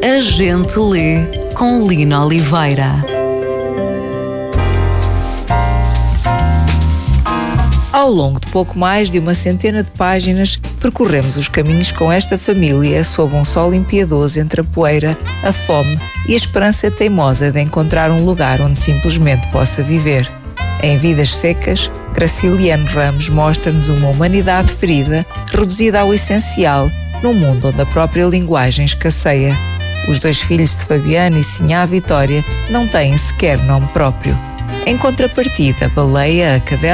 A Gente Lê, com Lina Oliveira. Ao longo de pouco mais de uma centena de páginas, percorremos os caminhos com esta família sob um sol impiedoso entre a poeira, a fome e a esperança teimosa de encontrar um lugar onde simplesmente possa viver. Em Vidas Secas, Graciliano Ramos mostra-nos uma humanidade ferida, reduzida ao essencial, num mundo onde a própria linguagem escasseia. Os dois filhos de Fabiano e Sinhá Vitória não têm sequer nome próprio. Em contrapartida, a baleia, a cadela